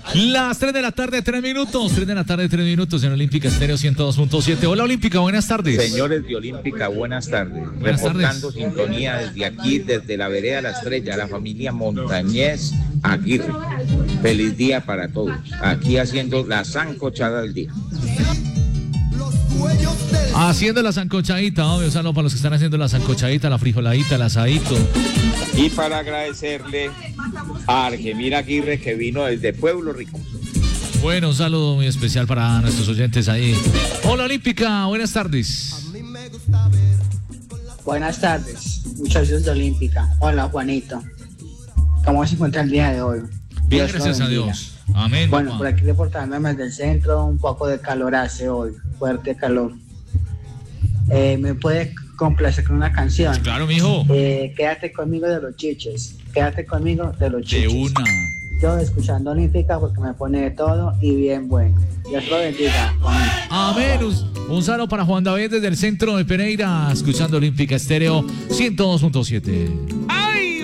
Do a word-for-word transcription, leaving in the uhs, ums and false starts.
Las tres de la tarde, tres minutos. tres de la tarde, tres minutos en Olímpica Estéreo ciento dos punto siete. Hola, Olímpica, buenas tardes. Señores de Olímpica, buenas tardes. Buenas Reportando tardes. sintonía desde aquí, desde la vereda La Estrella, la familia Montañez Aguirre. Feliz día para todos. Aquí haciendo la sancochada del día. Haciendo la sancochadita, obvio, un saludo para los que están haciendo la sancochadita, la frijoladita, el asadito. Y para agradecerle a Argemir Aguirre, que vino desde Pueblo Rico. Bueno, un saludo muy especial para nuestros oyentes ahí. Hola, Olímpica, buenas tardes. Buenas tardes, muchachos de Olímpica. Hola, Juanito. ¿Cómo se encuentra el día de hoy? Bien, Dios lo gracias a bendiga. Dios. Amén. Bueno, papá. por aquí reportándome desde el centro, un poco de calor hace hoy, fuerte calor. Eh, ¿Me puedes complacer con una canción? Claro, mijo. Eh, quédate conmigo de los chiches. Quédate conmigo de los De chiches. una. Yo escuchando Olímpica porque me pone de todo y bien bueno. Dios lo bendiga, Juanito. Amén. Un, un saludo para Juan David desde el centro de Pereira, escuchando Olímpica Estéreo ciento dos punto siete.